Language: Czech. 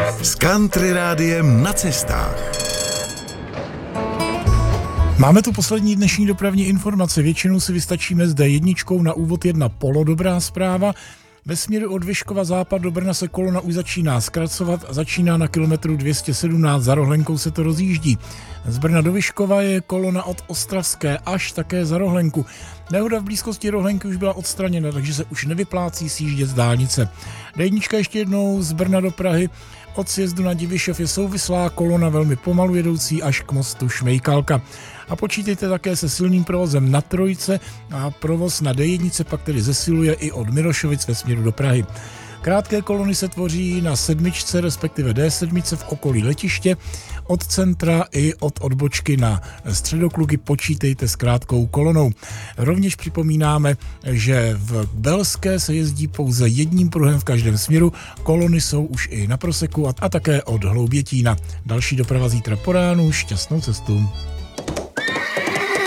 S Country Rádiem na cestách. Máme tu poslední dnešní dopravní informace. Většinou si vystačíme s D1 na úvod 1 polodobrá zpráva. Ve směru od Vyškova západ do Brna se kolona už začíná zkracovat a začíná na kilometru 217, za Rohlenkou se to rozjíždí. Z Brna do Vyškova je kolona od Ostravské až také za Rohlenku. Nehoda v blízkosti Rohlenky už byla odstraněna, takže se už nevyplácí sjíždět z dálnice. D1 ještě jednou z Brna do Prahy. Od sjezdu na Divišov je souvislá kolona velmi pomalu jedoucí až k mostu Šmejkalka. A počítejte také se silným provozem na trojce a provoz na D1 pak tedy zesiluje i od Mirošovic ve směru do Prahy. Krátké kolony se tvoří na 7, respektive D7 v okolí letiště. Od centra i od odbočky na Středokluky počítejte s krátkou kolonou. Rovněž připomínáme, že v Belské se jezdí pouze jedním pruhem v každém směru. Kolony jsou už i na Proseku a také od Hloubětína. Další doprava zítra po ránu. Šťastnou cestu.